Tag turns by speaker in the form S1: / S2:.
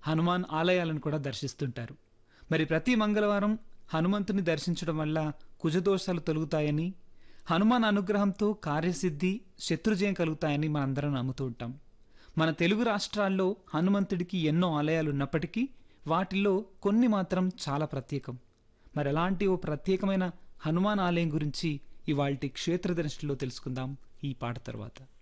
S1: హనుమాన్ ఆలయాలను కూడా దర్శిస్తుంటారు. మరి ప్రతి మంగళవారం హనుమంతుని దర్శించడం వల్ల కుజదోషాలు తొలగుతాయని, హనుమాన్ అనుగ్రహంతో కార్యసిద్ధి, శత్రుజయం కలుగుతాయని మనందరం నమ్ముతూ ఉంటాం. మన తెలుగు రాష్ట్రాల్లో హనుమంతుడికి ఎన్నో ఆలయాలు ఉన్నప్పటికీ వాటిల్లో కొన్ని మాత్రం చాలా ప్రత్యేకం. మరి అలాంటి ఓ ప్రత్యేకమైన హనుమాన్ ఆలయం గురించి ఇవాల్టి క్షేత్రదర్శిలో తెలుసుకుందాం ఈ పాట తర్వాత.